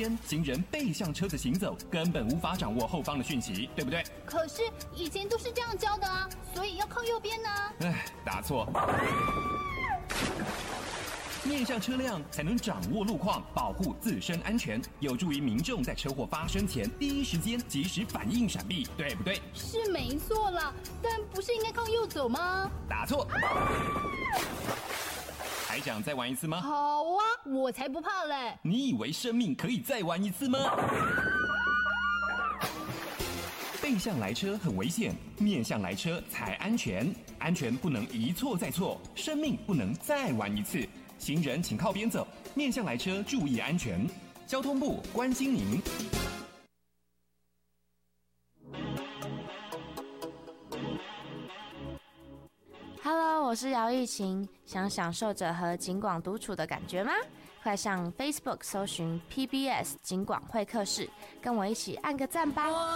间，行人背向车子行走，根本无法掌握后方的讯息，对不对？ 可是以前都是这样教的啊，所以要靠右边呢。 答错。面向车辆才能掌握路况，保护自身安全，有助于民众在车祸发生前第一时间及时反应闪避，对不对？ 是没错啦，但不是应该靠右走吗？ 答错。还想再玩一次吗？ 好啊，我才不怕嘞！ 你以为生命可以再玩一次吗？背向来车很危险，面向来车才安全。安全不能一错再错，生命不能再玩一次。行人请靠边走，面向来车注意安全。交通部关心您。 Hello， 我是姚艺琴，想享受着和警广独处的感觉吗？快上 Facebook 搜寻 PBS 警广会客室，跟我一起按个赞吧。